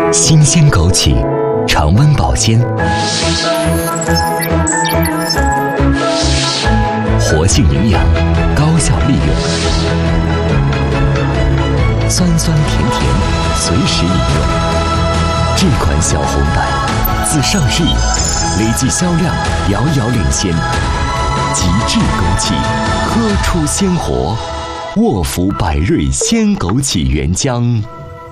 新鲜枸杞，常温保鲜，活性营养，高效利用，酸酸甜甜，随时饮用。这款小红奶自上市以来，累计销量遥遥领先。极致枸杞，喝出鲜活。沃福百瑞鲜枸杞原浆。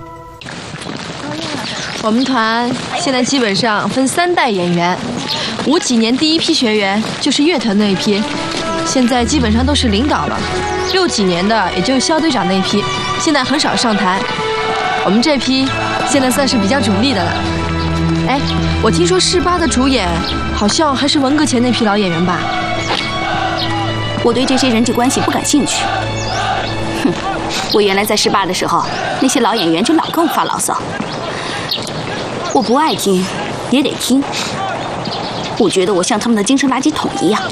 我们团现在基本上分3代演员，5几年第一批学员就是乐团那一批，现在基本上都是领导了。6几年的也就是肖队长那一批，现在很少上台。我们这批现在算是比较主力的了。哎，我听说18的主演好像还是文革前那批老演员吧？ 我对这些人际关系不感兴趣。哼，我原来在18的时候，那些老演员就老跟我发牢骚。我不爱听，也得听。我觉得我像他们的精神垃圾桶一样。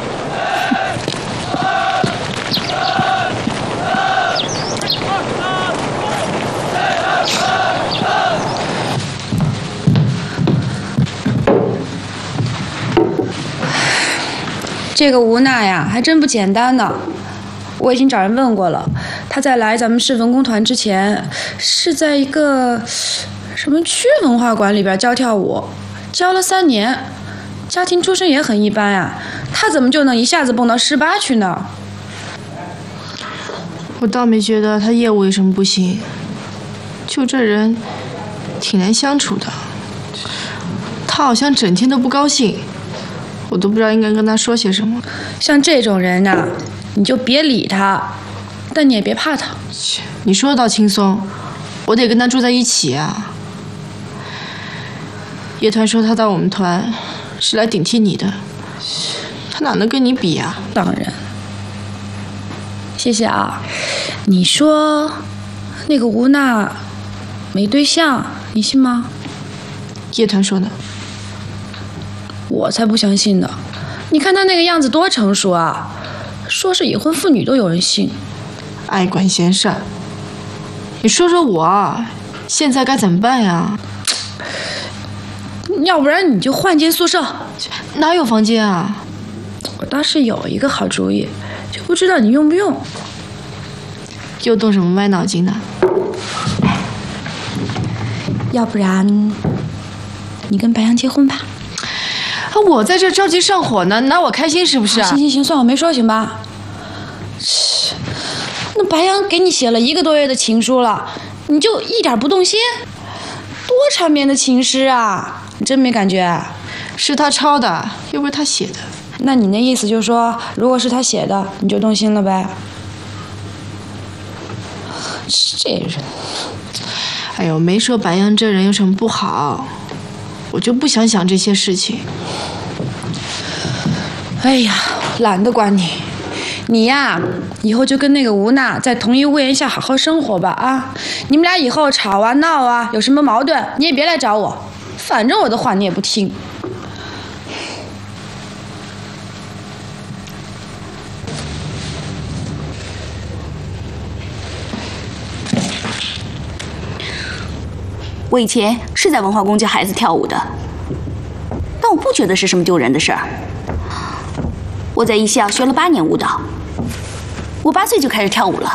这个吴娜呀，还真不简单呢。我已经找人问过了，她在来咱们市文工团之前，是在一个什么区文化馆里边教跳舞，教了3年，家庭出身也很一般呀。她怎么就能一下子蹦到18去呢？ 我倒没觉得他业务有什么不行，就这人挺难相处的。他好像整天都不高兴。我都不知道应该跟他说些什么。 像这种人呐，你就别理他，但你也别怕他。 你说的倒轻松，我得跟他住在一起啊。叶团说他到我们团是来顶替你的，他哪能跟你比啊？ 当然。谢谢啊。你说那个吴娜没对象，你信吗？ 叶团说的。 我才不相信呢！你看他那个样子多成熟啊，说是已婚妇女都有人信。 爱管闲事。你说说我现在该怎么办呀？ 要不然你就换间宿舍。 哪有房间啊？ 我倒是有一个好主意，就不知道你用不用。 又动什么歪脑筋呢？ 要不然你跟白杨结婚吧。 我在这着急上火呢，拿我开心是不是啊？ 行，算我没说行吧？那白杨给你写了1个多月的情书了，你就一点不动心？多缠绵的情诗啊！你真没感觉？ 是他抄的，又不是他写的。 那你那意思就是说，如果是他写的，你就动心了呗？这人， 哎呦，没说白杨这人有什么不好，我就不想想这些事情。 哎呀，懒得管你。你呀，以后就跟那个吴娜在同一屋檐下好好生活吧啊！你们俩以后吵啊闹啊，有什么矛盾你也别来找我，反正我的话你也不听。 我以前是在文化宫教孩子跳舞的，但我不觉得是什么丢人的事儿。我在艺校学了8年舞蹈，我8岁就开始跳舞了。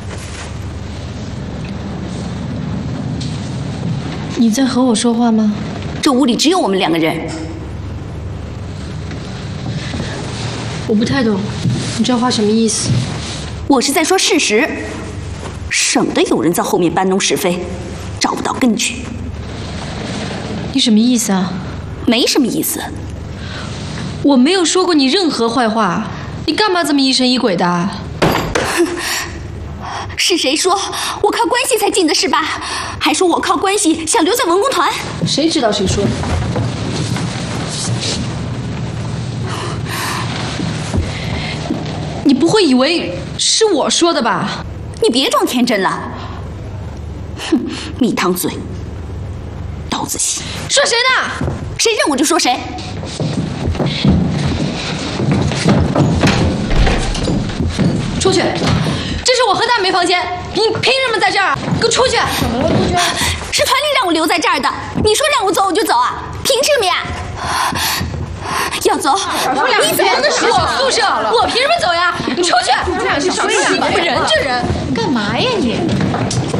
你在和我说话吗？ 这屋里只有我们2个人。 我不太懂，你这话什么意思？ 我是在说事实，省得有人在后面搬弄是非，找不到根据。 你什么意思啊？ 没什么意思。 我没有说过你任何坏话，你干嘛这么疑神疑鬼的？ 是谁说我靠关系才进的18？还说我靠关系想留在文工团？ 谁知道谁说的？你不会以为是我说的吧？ 你别装天真了。哼，蜜糖嘴，刀子心。 说谁呢？ 谁认我就说谁。 出去！这是我和大梅房间，你凭什么在这儿？给我出去！ 怎么了，同学？是团里让我我留在这儿的。你说让我走我就走啊？凭什么呀？要走，你走的时候， 宿舍，我凭什么走呀？你出去！这两是什么人？这人干嘛呀你？